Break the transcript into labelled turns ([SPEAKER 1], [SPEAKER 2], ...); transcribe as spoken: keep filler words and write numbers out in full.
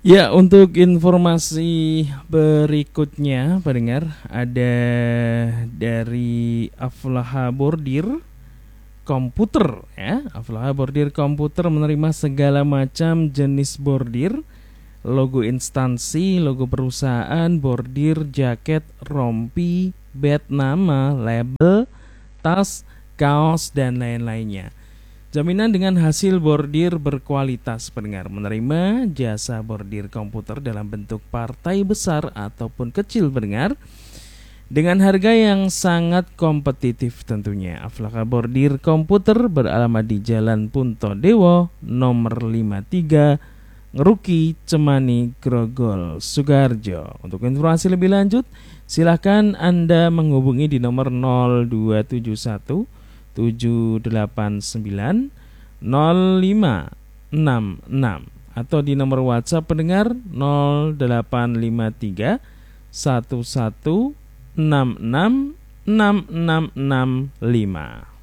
[SPEAKER 1] Ya, untuk informasi berikutnya pendengar, ada dari Aflaha Bordir Komputer ya. Aflaha Bordir Komputer menerima segala macam jenis bordir, logo instansi, logo perusahaan, bordir, jaket, rompi, bed nama, label, tas, kaos, dan lain-lainnya. Jaminan dengan hasil bordir berkualitas pendengar. Menerima jasa bordir komputer dalam bentuk partai besar ataupun kecil pendengar, dengan harga yang sangat kompetitif tentunya. Aflaha Bordir Komputer beralamat di Jalan Punto Dewo nomor lima puluh tiga Ngeruki, Cemani, Grogol, Sukoharjo. Untuk informasi lebih lanjut silakan Anda menghubungi di nomor nol dua tujuh satu tujuh delapan sembilan nol lima enam enam atau di nomor WhatsApp pendengar nol delapan lima tiga satu satu enam enam enam enam enam lima.